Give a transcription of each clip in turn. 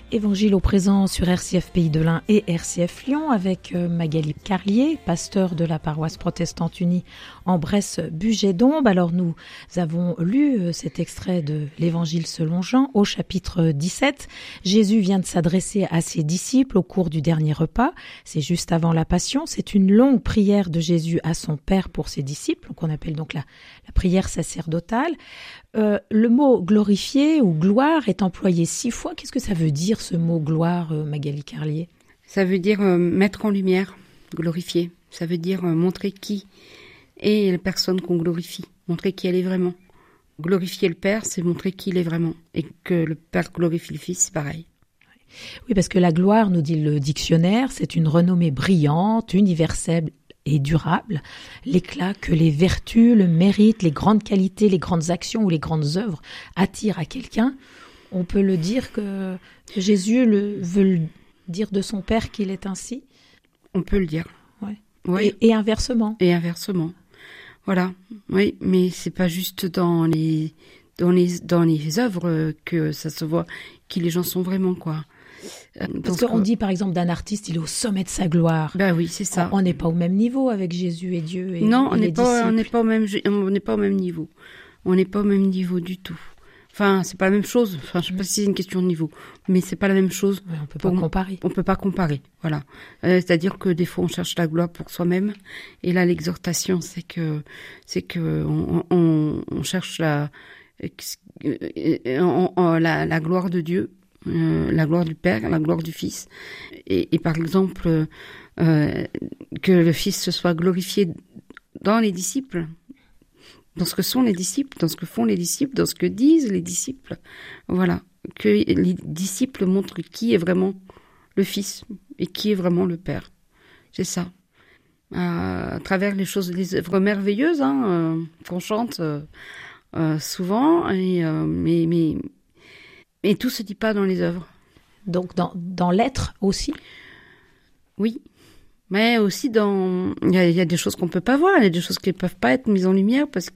Évangile au présent sur RCF Pays de l'Ain et RCF Lyon avec Magali Carlier, pasteur de la paroisse protestante unie en Bresse-Bugey-Dombes. Alors nous avons lu cet extrait de l'Évangile selon Jean au chapitre 17. Jésus vient de s'adresser à ses disciples au cours du dernier repas. C'est juste avant la Passion. C'est une longue prière de Jésus à son Père pour ses disciples, qu'on appelle donc la prière sacerdotale. Le mot glorifier ou gloire est employé 6 fois. Qu'est-ce que ça veut dire ce mot gloire, Magali Carlier? Ça veut dire mettre en lumière, glorifier. Ça veut dire montrer qui est la personne qu'on glorifie, montrer qui elle est vraiment. Glorifier le Père, c'est montrer qui il est vraiment. Et que le Père glorifie le Fils, c'est pareil. Oui, parce que la gloire, nous dit le dictionnaire, c'est une renommée brillante, universelle et durable, l'éclat que les vertus, le mérite, les grandes qualités, les grandes actions ou les grandes œuvres attirent à quelqu'un. On peut le dire que Jésus veut le dire de son Père qu'il est ainsi. On peut le dire. Ouais. Oui. Et inversement. Et inversement. Voilà. Oui, mais c'est pas juste dans les œuvres que ça se voit qui les gens sont vraiment, quoi. Parce qu'on dit par exemple d'un artiste, il est au sommet de sa gloire. Ben oui, c'est ça. On n'est pas au même niveau avec Jésus et Dieu et non, on n'est pas au même niveau. On n'est pas au même niveau du tout. Enfin, c'est pas la même chose. Enfin, je sais pas si c'est une question de niveau, mais c'est pas la même chose. Ouais, on peut pas comparer. On peut pas comparer. Voilà. C'est-à-dire que des fois on cherche la gloire pour soi-même, et là l'exhortation c'est que on cherche la gloire de Dieu. La gloire du Père, la gloire du Fils, et par exemple que le Fils se soit glorifié dans les disciples, dans ce que sont les disciples, dans ce que font les disciples, dans ce que disent les disciples. Voilà, que les disciples montrent qui est vraiment le Fils et qui est vraiment le Père. C'est ça. À travers les œuvres merveilleuses qu'on chante souvent, mais tout se dit pas dans les œuvres. Donc dans l'être aussi. Oui, mais aussi il y a des choses qu'on peut pas voir, il y a des choses qui ne peuvent pas être mises en lumière parce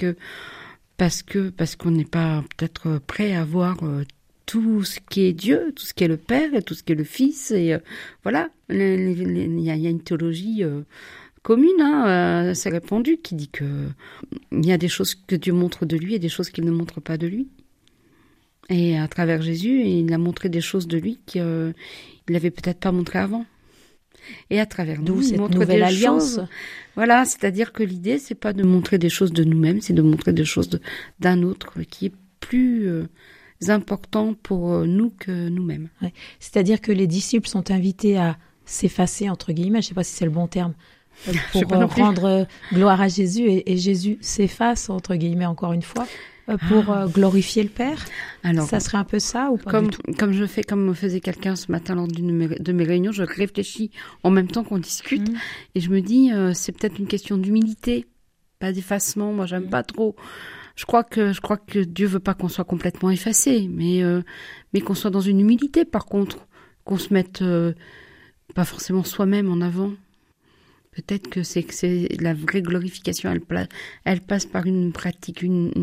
qu'on n'est pas peut-être prêt à voir tout ce qui est Dieu, tout ce qui est le Père et tout ce qui est le Fils, et voilà. Il y a une théologie commune, c'est répandu, qui dit que il y a des choses que Dieu montre de lui et des choses qu'il ne montre pas de lui. Et à travers Jésus, il a montré des choses de lui qu'il n'avait peut-être pas montré avant. Et à travers nous, il montre nouvelle des alliance. Choses. Voilà, c'est-à-dire que l'idée, c'est pas de montrer des choses de nous-mêmes, c'est de montrer des choses d'un autre qui est plus important pour nous que nous-mêmes. Ouais. C'est-à-dire que les disciples sont invités à s'effacer, entre guillemets, je ne sais pas si c'est le bon terme, pour rendre gloire à Jésus, et Jésus s'efface, entre guillemets, encore une fois, pour glorifier le Père. Alors, ça serait un peu ça ou pas du tout? Comme me faisait quelqu'un ce matin lors d'une de mes réunions, je réfléchis en même temps qu'on discute, et je me dis, c'est peut-être une question d'humilité, pas d'effacement. Moi, j'aime pas trop. Je crois que Dieu veut pas qu'on soit complètement effacé, mais qu'on soit dans une humilité, par contre, qu'on se mette pas forcément soi-même en avant. Peut-être que c'est la vraie glorification, elle passe par une pratique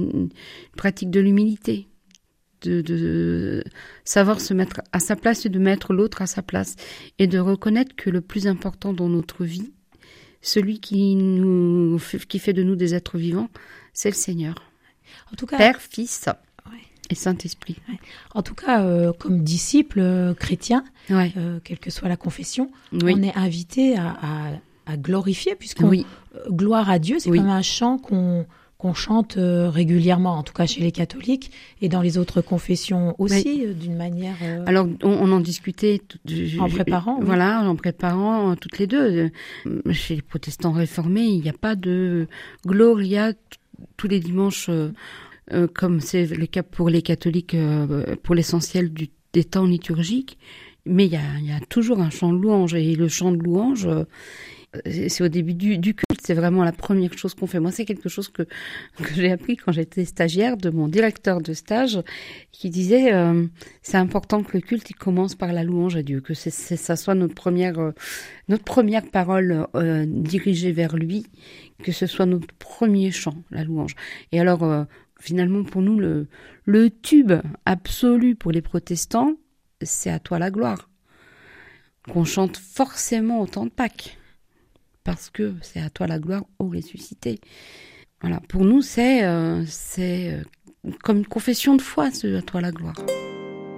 de l'humilité, de savoir se mettre à sa place et de mettre l'autre à sa place, et de reconnaître que le plus important dans notre vie, celui qui fait de nous des êtres vivants, c'est le Seigneur. En tout cas, Père, Fils et Saint-Esprit. Ouais. En tout cas, comme disciples chrétiens, quelle que soit la confession, on est invité à glorifier, gloire à Dieu, c'est comme un chant qu'on chante régulièrement, en tout cas chez les catholiques, et dans les autres confessions aussi, d'une manière... Alors, on en discutait... en préparant. Voilà, en préparant toutes les deux. Chez les protestants réformés, il n'y a pas de Gloria tous les dimanches, comme c'est le cas pour les catholiques, pour l'essentiel des temps liturgiques. Mais il y a toujours un chant de louange, et le chant de louange... c'est au début du culte, c'est vraiment la première chose qu'on fait. Moi, c'est quelque chose que j'ai appris quand j'étais stagiaire de mon directeur de stage, qui disait c'est important que le culte il commence par la louange à Dieu, que ça soit notre première parole dirigée vers lui, que ce soit notre premier chant, la louange. Et alors finalement pour nous le tube absolu pour les protestants, c'est à toi la gloire. Qu'on chante forcément au temps de Pâques. Parce que c'est à toi la gloire, ô ressuscité. Voilà, pour nous, c'est comme une confession de foi, ce à toi la gloire.